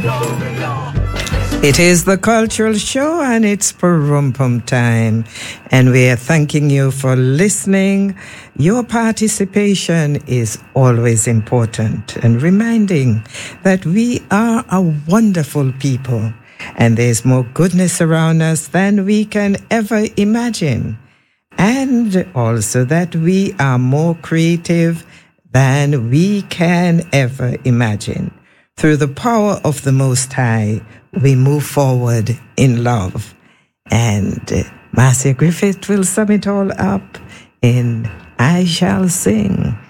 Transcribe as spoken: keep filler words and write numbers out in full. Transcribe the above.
It is the Cultural Show and it's Parumpum time. And we are thanking you for listening. Your participation is always important and reminding that we are a wonderful people and there's more goodness around us than we can ever imagine. And also that we are more creative than we can ever imagine. Through the power of the Most High, we move forward in love. And uh, Marcia Griffith will sum it all up in I Shall Sing.